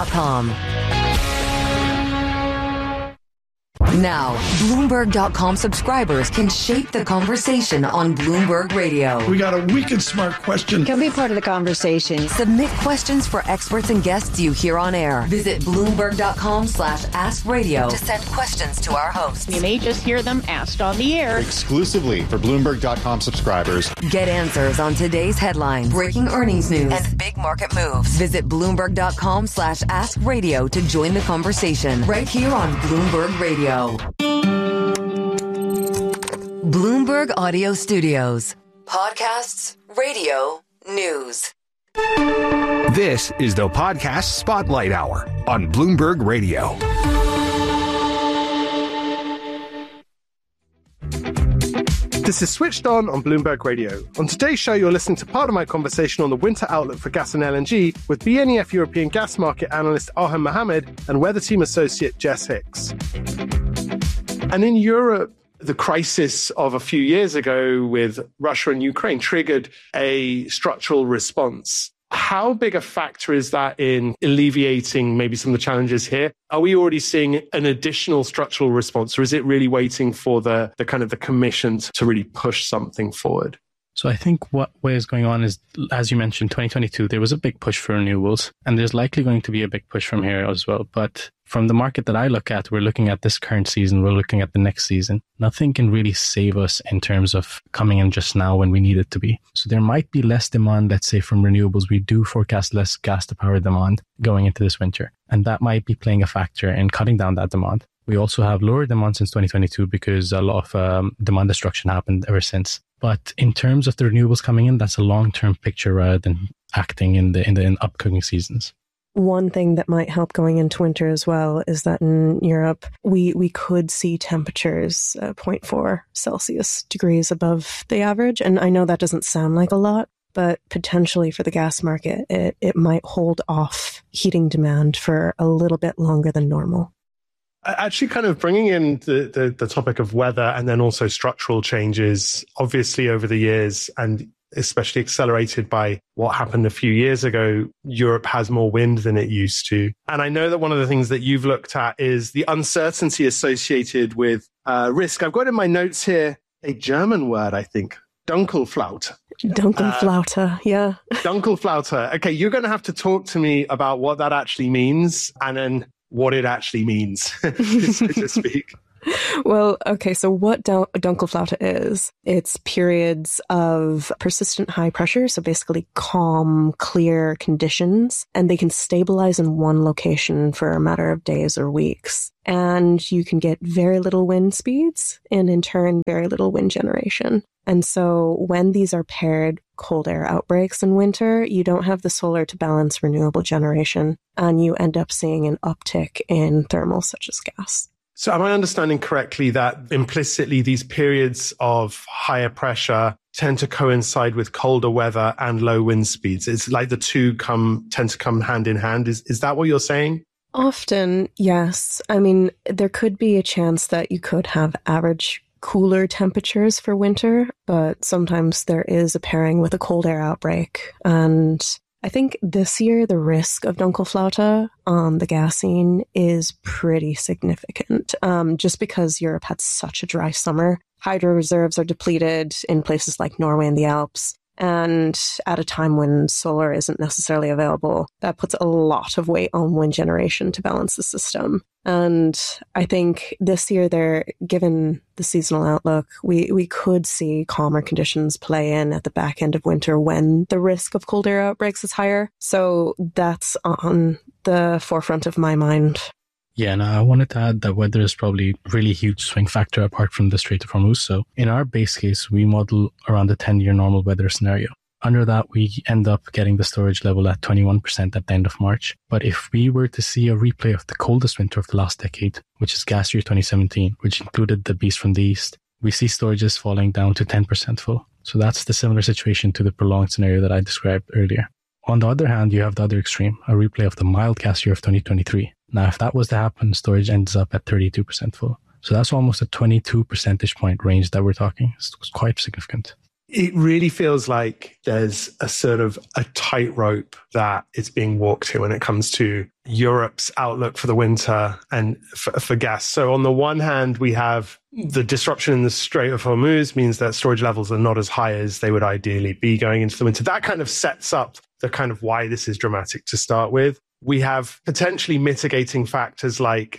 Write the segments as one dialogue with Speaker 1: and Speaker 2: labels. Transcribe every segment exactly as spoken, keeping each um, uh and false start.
Speaker 1: dot com. Now, Bloomberg dot com subscribers can shape the conversation on Bloomberg Radio.
Speaker 2: We got a wicked smart question.
Speaker 3: Can be part of the conversation.
Speaker 1: Submit questions for experts and guests you hear on air. Visit Bloomberg dot com slash ask radio to send questions to our hosts.
Speaker 4: You may just hear them asked on the air.
Speaker 5: Exclusively for Bloomberg dot com subscribers.
Speaker 1: Get answers on today's headlines, breaking earnings news, and big market moves. Visit Bloomberg dot com slash ask radio to join the conversation right here on Bloomberg Radio. Bloomberg Audio Studios. Podcasts, radio, news.
Speaker 6: This is the Podcast Spotlight Hour on Bloomberg Radio.
Speaker 7: This is Switched On on Bloomberg Radio. On today's show, you're listening to part of my conversation on the winter outlook for gas and L N G with B N E F European gas market analyst Arhan Mohamed and weather team associate Jess Hicks. And in Europe, the crisis of a few years ago with Russia and Ukraine triggered a structural response. How big a factor is that in alleviating maybe some of the challenges here? Are we already seeing an additional structural response, or is it really waiting for the, the kind of the commission to really push something forward?
Speaker 8: So I think what is going on is, as you mentioned, twenty twenty-two, there was a big push for renewables, and there's likely going to be a big push from here as well. But from the market that I look at, we're looking at this current season, we're looking at the next season. Nothing can really save us in terms of coming in just now when we need it to be. So there might be less demand, let's say, from renewables. We do forecast less gas to power demand going into this winter, and that might be playing a factor in cutting down that demand. We also have lower demand since twenty twenty-two because a lot of um, demand destruction happened ever since. But in terms of the renewables coming in, that's a long-term picture rather than acting in the in the in upcoming seasons.
Speaker 9: One thing that might help going into winter as well is that in Europe, we, we could see temperatures uh, zero point four Celsius degrees above the average. And I know that doesn't sound like a lot, but potentially for the gas market, it, it might hold off heating demand for a little bit longer than normal.
Speaker 7: Actually, kind of bringing in the, the, the topic of weather and then also structural changes, obviously over the years, and especially accelerated by what happened a few years ago, Europe has more wind than it used to. And I know that one of the things that you've looked at is the uncertainty associated with uh, risk. I've got in my notes here a German word, I think, Dunkelflaute.
Speaker 9: Dunkelflaute, uh, yeah.
Speaker 7: Dunkelflaute. Okay, you're going to have to talk to me about what that actually means and then what it actually means, so to speak.
Speaker 9: Well, okay, so what dun- Dunkelflaute is, it's periods of persistent high pressure, so basically calm, clear conditions, and they can stabilize in one location for a matter of days or weeks. And you can get very little wind speeds and in turn, very little wind generation. And so when these are paired cold air outbreaks in winter, you don't have the solar to balance renewable generation, and you end up seeing an uptick in thermal such as gas.
Speaker 7: So am I understanding correctly that implicitly these periods of higher pressure tend to coincide with colder weather and low wind speeds? It's like the two come tend to come hand in hand. Is is that what you're saying?
Speaker 9: Often, yes. I mean, there could be a chance that you could have average cooler temperatures for winter, but sometimes there is a pairing with a cold air outbreak. And I think this year, the risk of Dunkelflaute on the gas scene is pretty significant, um, just because Europe had such a dry summer. Hydro reserves are depleted in places like Norway and the Alps. And at a time when solar isn't necessarily available, that puts a lot of weight on wind generation to balance the system. And I think this year, there, given the seasonal outlook, we, we could see calmer conditions play in at the back end of winter when the risk of cold air outbreaks is higher. So that's on the forefront of my mind.
Speaker 8: Yeah, no, I wanted to add that weather is probably a really huge swing factor apart from the Strait of Hormuz. So in our base case, we model around a ten-year normal weather scenario. Under that, we end up getting the storage level at twenty-one percent at the end of March. But if we were to see a replay of the coldest winter of the last decade, which is gas year twenty seventeen, which included the beast from the east, we see storages falling down to ten percent full. So that's the similar situation to the prolonged scenario that I described earlier. On the other hand, you have the other extreme, a replay of the mild gas year of twenty twenty-three. Now, if that was to happen, storage ends up at thirty-two percent full. So that's almost a twenty-two percentage point range that we're talking. It's quite significant.
Speaker 7: it really feels like there's a sort of a tightrope that is being walked to when it comes to Europe's outlook for the winter and for, for gas. So on the one hand, we have the disruption in the Strait of Hormuz means that storage levels are not as high as they would ideally be going into the winter. That kind of sets up the kind of why this is dramatic to start with. We have potentially mitigating factors like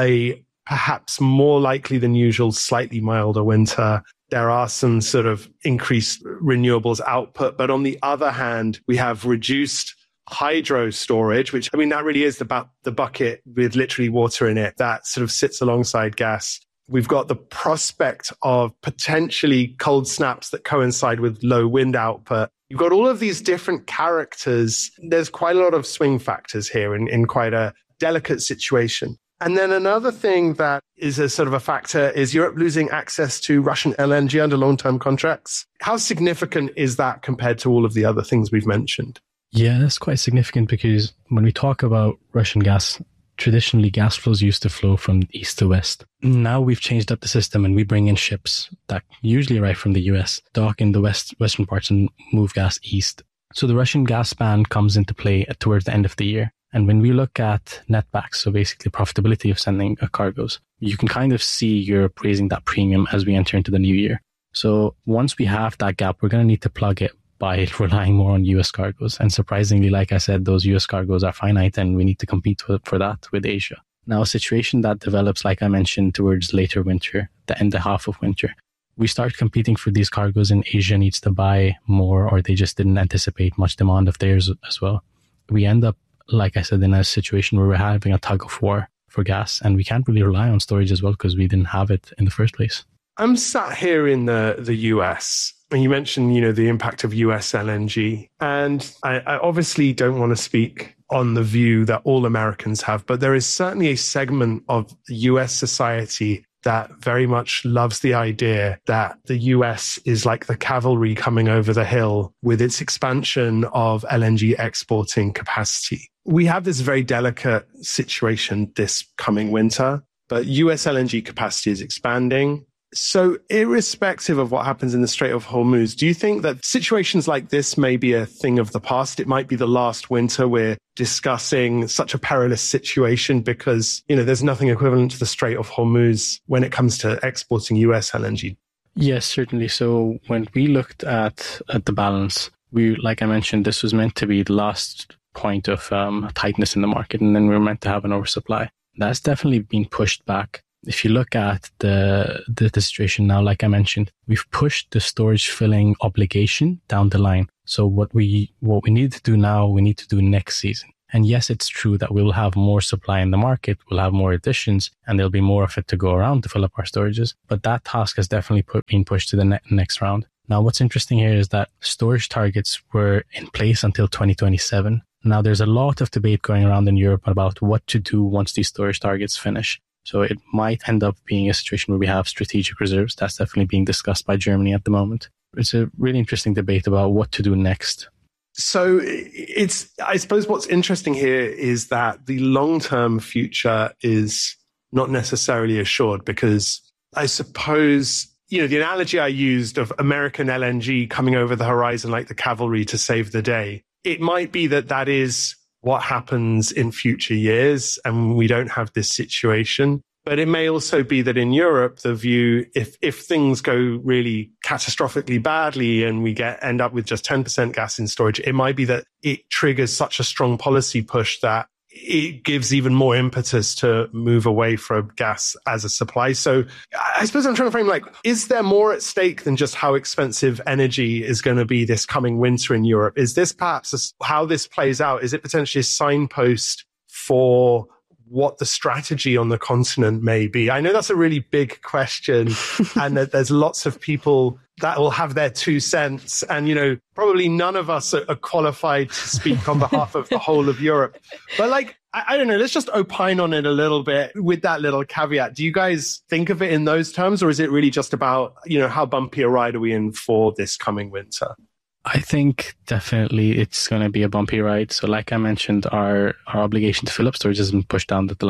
Speaker 7: a perhaps more likely than usual, slightly milder winter. There are some sort of increased renewables output. But on the other hand, we have reduced hydro storage, which, I mean, that really is the, bu- the bucket with literally water in it that sort of sits alongside gas. We've got the prospect of potentially cold snaps that coincide with low wind output. You've got all of these different characters. There's quite a lot of swing factors here in, in quite a delicate situation. And then another thing that is a sort of a factor is Europe losing access to Russian L N G under long-term contracts. How significant is that compared to all of the other things we've mentioned?
Speaker 8: Yeah, that's quite significant because when we talk about Russian gas, traditionally gas flows used to flow from east to west. Now we've changed up the system and we bring in ships that usually arrive from the U S, dock in the west western parts and move gas east. So the Russian gas ban comes into play towards the end of the year. And when we look at netbacks, so basically profitability of sending uh, cargoes, you can kind of see Europe raising that premium as we enter into the new year. So once we have that gap, we're going to need to plug it by relying more on U S cargoes. And surprisingly, like I said, those U S cargoes are finite and we need to compete for, for that with Asia. Now, a situation that develops, like I mentioned, towards later winter, the end of half of winter, we start competing for these cargoes and Asia needs to buy more, or they just didn't anticipate much demand of theirs as well. We end up, like I said, in a situation where we're having a tug of war for gas and we can't really rely on storage as well because we didn't have it in the first place.
Speaker 7: I'm sat here in the, the U S and you mentioned, you know, the impact of U S L N G. And I, I obviously don't want to speak on the view that all Americans have, but there is certainly a segment of U S society that very much loves the idea that the U S is like the cavalry coming over the hill with its expansion of L N G exporting capacity. We have this very delicate situation this coming winter, but U S L N G capacity is expanding. So irrespective of what happens in the Strait of Hormuz, do you think that situations like this may be a thing of the past? It might be the last winter we're discussing such a perilous situation because, you know, there's nothing equivalent to the Strait of Hormuz when it comes to exporting U S L N G.
Speaker 8: Yes, certainly. So when we looked at, at the balance, we, like I mentioned, this was meant to be the last point of um, tightness in the market, and then we were meant to have an oversupply. That's definitely been pushed back. If you look at the, the the situation now, like I mentioned, we've pushed the storage filling obligation down the line. So what we what we need to do now, we need to do next season. And yes, it's true that we will have more supply in the market, we'll have more additions, and there'll be more of it to go around to fill up our storages. But that task has definitely put, been pushed to the ne- next round. Now, what's interesting here is that storage targets were in place until twenty twenty-seven. Now, there's a lot of debate going around in Europe about what to do once these storage targets finish. So it might end up being a situation where we have strategic reserves. That's definitely being discussed by Germany at the moment. It's a really interesting debate about what to do next.
Speaker 7: So it's, I suppose what's interesting here is that the long-term future is not necessarily assured because I suppose, you know, the analogy I used of American L N G coming over the horizon like the cavalry to save the day, it might be that that is what happens in future years and we don't have this situation. But it may also be that in Europe, the view, if if things go really catastrophically badly and we get end up with just ten percent gas in storage, it might be that it triggers such a strong policy push that it gives even more impetus to move away from gas as a supply. So I suppose I'm trying to frame, like, is there more at stake than just how expensive energy is going to be this coming winter in Europe? Is this perhaps a, how this plays out? Is it potentially a signpost for what the strategy on the continent may be? I know that's a really big question and that there's lots of people that will have their two cents. And, you know, probably none of us are, are qualified to speak on behalf of the whole of Europe. But like, I, I don't know, let's just opine on it a little bit with that little caveat. Do you guys think of it in those terms, or is it really just about, you know, how bumpy a ride are we in for this coming winter?
Speaker 8: I think definitely it's going to be a bumpy ride. So like I mentioned, our, our obligation to fill up storage has been pushed down the line.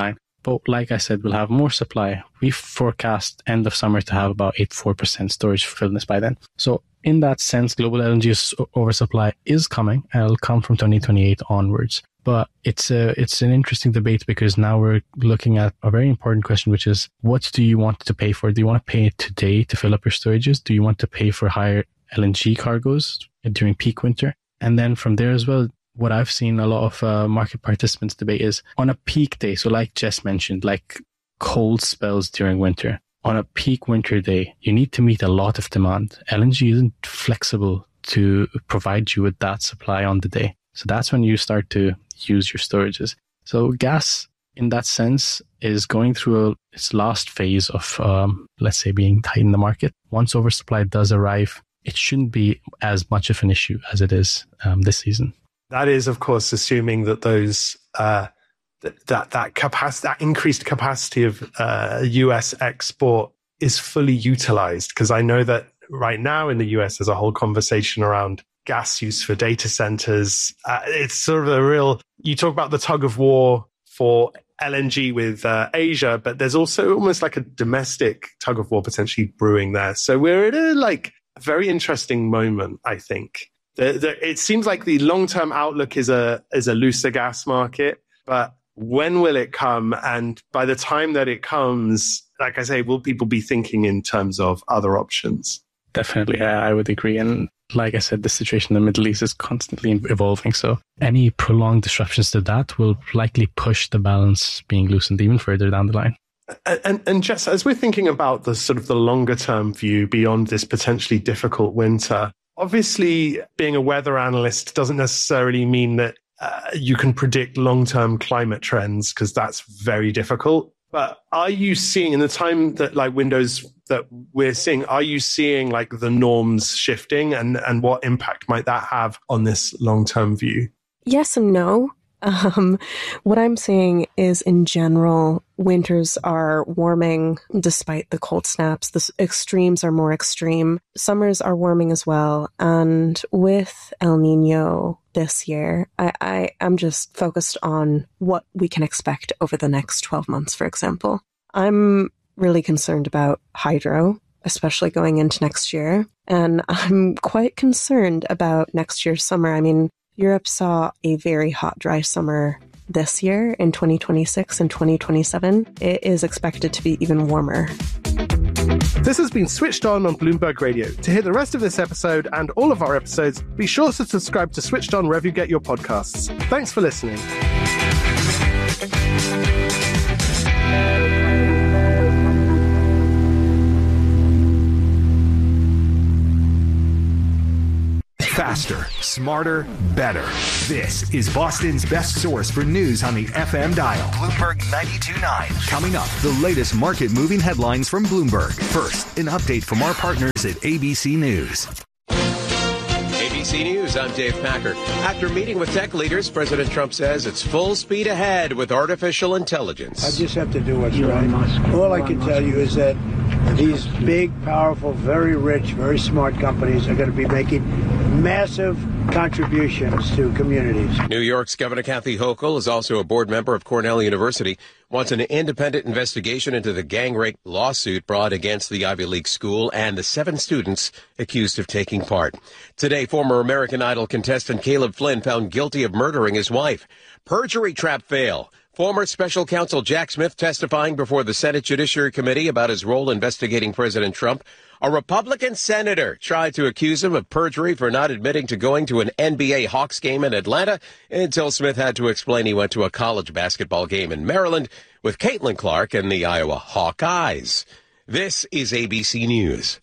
Speaker 8: But like I said, we'll have more supply. We forecast end of summer to have about eighty-four percent storage fulfillment by then. So in that sense, global L N G oversupply is coming, and it'll come from twenty twenty-eight onwards. But it's a, it's an interesting debate, because now we're looking at a very important question, which is, what do you want to pay for? Do you want to pay today to fill up your storages? Do you want to pay for higher L N G cargoes during peak winter? And then from there as well, what I've seen a lot of uh, market participants debate is on a peak day. So like Jess mentioned, like cold spells during winter, on a peak winter day, you need to meet a lot of demand. L N G isn't flexible to provide you with that supply on the day. So that's when you start to use your storages. So gas, in that sense, is going through a, its last phase of, um, let's say, being tight in the market. Once oversupply does arrive, it shouldn't be as much of an issue as it is um, this season.
Speaker 7: That is, of course, assuming that those uh, th- that that capacity, that increased capacity of uh, U S export is fully utilized. Because I know that right now in the U S, there's a whole conversation around gas use for data centers. Uh, it's sort of a real, you talk about the tug of war for L N G with uh, Asia, but there's also almost like a domestic tug of war potentially brewing there. So we're at a like a very interesting moment, I think. The, the, it seems like the long-term outlook is a is a looser gas market, but when will it come? And by the time that it comes, like I say, will people be thinking in terms of other options?
Speaker 8: Definitely, I would agree. And like I said, the situation in the Middle East is constantly evolving. So any prolonged disruptions to that will likely push the balance being loosened even further down the line.
Speaker 7: And, and, and Jess, as we're thinking about the sort of the longer term view beyond this potentially difficult winter, obviously being a weather analyst doesn't necessarily mean that uh, you can predict long-term climate trends, because that's very difficult. But are you seeing in the time that like windows that we're seeing, are you seeing like the norms shifting, and, and what impact might that have on this long-term view?
Speaker 9: Yes and no. Um, what I'm seeing is, in general, winters are warming despite the cold snaps. The extremes are more extreme. Summers are warming as well. And with El Nino this year, I, I am just focused on what we can expect over the next twelve months, for example. I'm really concerned about hydro, especially going into next year. And I'm quite concerned about next year's summer. I mean, Europe saw a very hot, dry summer this year in twenty twenty-six and twenty twenty-seven. It is expected to be even warmer.
Speaker 7: This has been Switched On on Bloomberg Radio. To hear the rest of this episode and all of our episodes, be sure to subscribe to Switched On wherever you get your podcasts. Thanks for listening.
Speaker 6: Faster, smarter, better. This is Boston's best source for news on the F M dial. Bloomberg ninety-two point nine. Coming up, the latest market-moving headlines from Bloomberg. First, an update from our partners at A B C News.
Speaker 3: A B C News, I'm Dave Packer. After meeting with tech leaders, President Trump says it's full speed ahead with artificial intelligence.
Speaker 10: I just have to do what's right. All I can tell you is that these big, powerful, very rich, very smart companies are going to be making massive contributions to communities.
Speaker 3: New York's Governor Kathy Hochul is also a board member of Cornell University, wants an independent investigation into the gang rape lawsuit brought against the Ivy League school and the seven students accused of taking part. Today, former American Idol contestant Caleb Flynn found guilty of murdering his wife. Perjury trap fail. Former special counsel Jack Smith testifying before the Senate Judiciary Committee about his role investigating President Trump. A Republican senator tried to accuse him of perjury for not admitting to going to an N B A Hawks game in Atlanta until Smith had to explain he went to a college basketball game in Maryland with Caitlin Clark and the Iowa Hawkeyes. This is A B C News.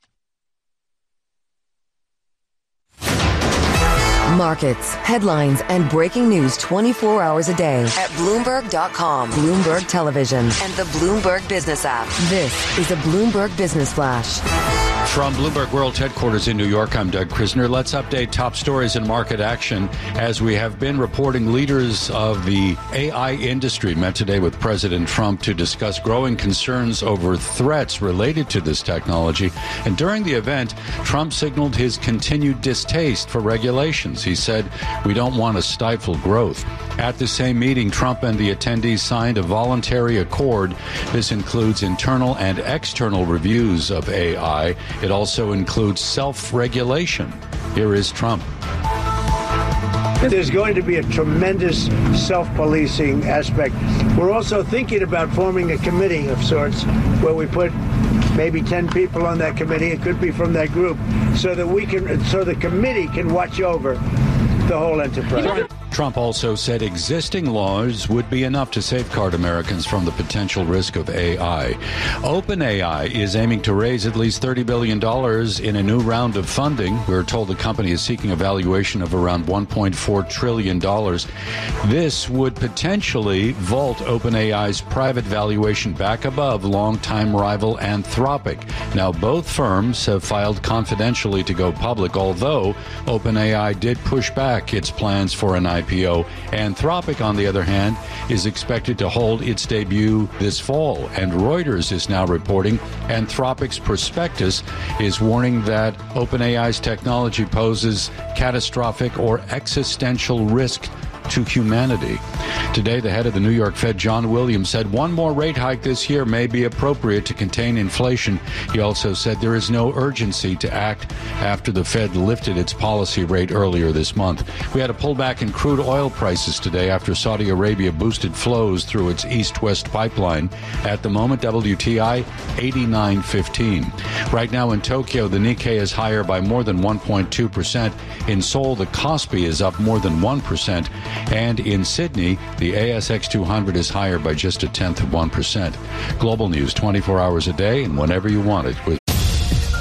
Speaker 1: Markets, headlines, and breaking news twenty-four hours a day at Bloomberg dot com, Bloomberg Television, and the Bloomberg Business app. This is a Bloomberg Business Flash.
Speaker 11: From Bloomberg World Headquarters in New York, I'm Doug Krisner. Let's update top stories in market action. As we have been reporting, leaders of the A I industry met today with President Trump to discuss growing concerns over threats related to this technology. And during the event, Trump signaled his continued distaste for regulations. He said, "We don't want to stifle growth." At the same meeting, Trump and the attendees signed a voluntary accord. This includes internal and external reviews of A I. It also includes self-regulation. Here is Trump.
Speaker 10: There's going to be a tremendous self-policing aspect. We're also thinking about forming a committee of sorts where we put maybe ten people on that committee. It could be from that group, so that we can, so the committee can watch over the whole enterprise.
Speaker 11: Trump also said existing laws would be enough to safeguard Americans from the potential risk of A I. OpenAI is aiming to raise at least thirty billion dollars in a new round of funding. We're told the company is seeking a valuation of around one point four trillion dollars. This would potentially vault OpenAI's private valuation back above longtime rival Anthropic. Now, both firms have filed confidentially to go public, although OpenAI did push back its plans for an I P O. Anthropic, on the other hand, is expected to hold its debut this fall, and Reuters is now reporting Anthropic's prospectus is warning that OpenAI's technology poses catastrophic or existential risk to humanity. Today, the head of the New York Fed, John Williams, said one more rate hike this year may be appropriate to contain inflation. He also said there is no urgency to act after the Fed lifted its policy rate earlier this month. We had a pullback in crude oil prices today after Saudi Arabia boosted flows through its east-west pipeline. At the moment, W T I eighty-nine fifteen. Right now in Tokyo, the Nikkei is higher by more than one point two percent. In Seoul, the Kospi is up more than one percent. And in Sydney, the A S X two hundred is higher by just a tenth of one percent. Global news twenty-four hours a day and whenever you want it with